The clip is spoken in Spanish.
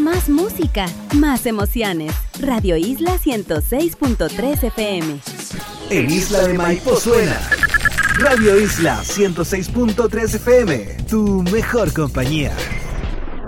más música, más emociones. Radio Isla 106.3 FM. En Isla de Maipo suena Radio Isla 106.3 FM, tu mejor compañía.